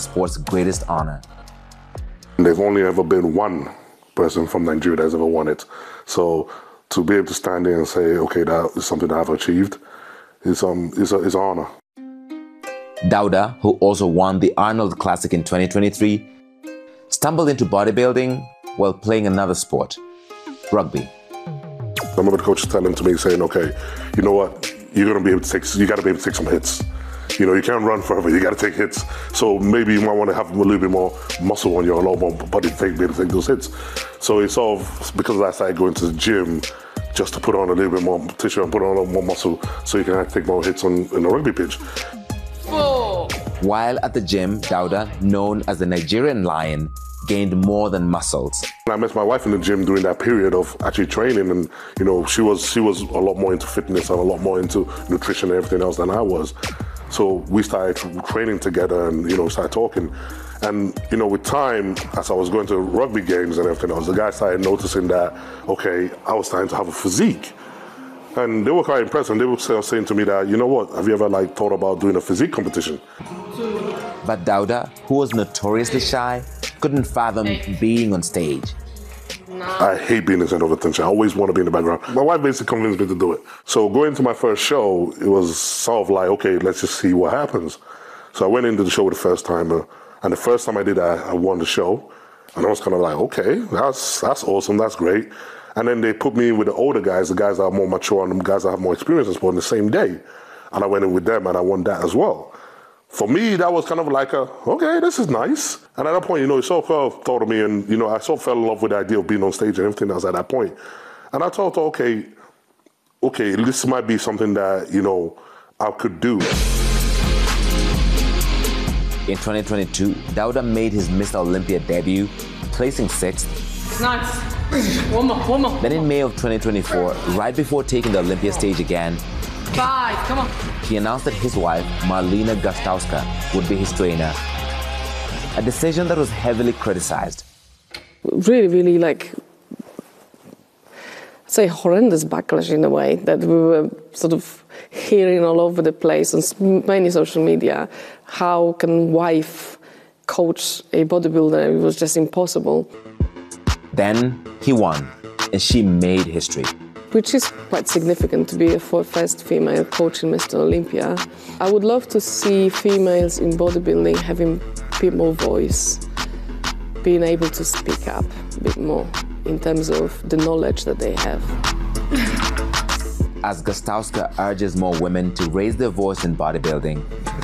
sport's greatest honor. There's only ever been one person from Nigeria that's ever won it. So to be able to stand there and say, okay, that is something that I've achieved, is an honor. Dauda, who also won the Arnold Classic in 2023, stumbled into bodybuilding while playing another sport, rugby. I remember the coach telling to me, saying, okay, you know what, you got to be able to take some hits. You know, you can't run forever, you got to take hits. So maybe you might want to have a little bit more muscle on you, a lot more body to be able to take those hits. So it's sort of, because I started going to the gym just to put on a little bit more tissue and put on a little more muscle so you can take more hits in a rugby pitch. While at the gym, Dauda, known as the Nigerian Lion, gained more than muscles. I met my wife in the gym during that period of actually training, and you know, she was a lot more into fitness and a lot more into nutrition and everything else than I was. So we started training together and, you know, started talking. And, you know, with time, as I was going to rugby games and everything else, the guys started noticing that, okay, I was starting to have a physique. And they were quite impressed, and they were saying to me that, you know what, have you ever thought about doing a physique competition? But Dauda, who was notoriously shy, couldn't fathom being on stage. I hate being the center of attention. I always want to be in the background. My wife basically convinced me to do it. So going to my first show, it was sort of like, okay, let's just see what happens. So I went into the show with the first timer, and the first time I did, I won the show. And I was kind of like, okay, that's awesome, that's great. And then they put me in with the older guys, the guys that are more mature and the guys that have more experience in sport on the same day. And I went in with them and I won that as well. For me, that was kind of like okay, this is nice. And at that point, you know, it sort of thought of me, and, you know, I sort of fell in love with the idea of being on stage and everything else at that point. And I thought, okay, this might be something that, you know, I could do. In 2022, Dauda made his Mr. Olympia debut, placing 6th. Nice. One more. Then in May of 2024, right before taking the Olympia stage again, 5, come on. he announced that his wife, Marlena Gostowska, would be his trainer. A decision that was heavily criticized. Really, like, I'd say horrendous backlash in a way that we were sort of hearing all over the place on many social media. How can wife coach a bodybuilder? It was just impossible. Then he won, and she made history. Which is quite significant to be a first female coach in Mr. Olympia. I would love to see females in bodybuilding having a bit more voice, being able to speak up a bit more in terms of the knowledge that they have. As Gostowska urges more women to raise their voice in bodybuilding,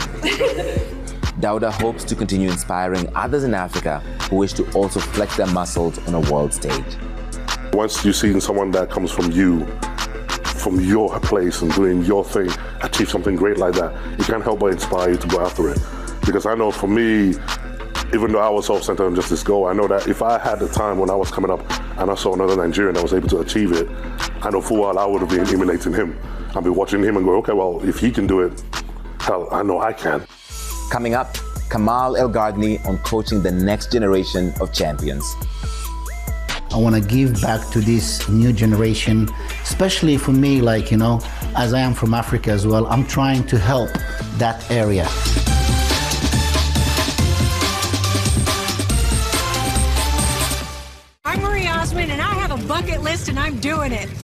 Dauda hopes to continue inspiring others in Africa who wish to also flex their muscles on a world stage. Once you see someone that comes from your place and doing your thing, achieve something great like that, you can't help but inspire you to go after it. Because I know for me, even though I was self-centered on just this goal, I know that if I had the time when I was coming up and I saw another Nigerian that was able to achieve it, I know full well I would have been emulating him. I'd be watching him and go, okay, well, if he can do it, hell, I know I can. Coming up, Kamal El-Gardni on coaching the next generation of champions. I want to give back to this new generation, especially for me, like, you know, as I am from Africa as well, I'm trying to help that area. I'm Marie Osmond, and I have a bucket list, and I'm doing it.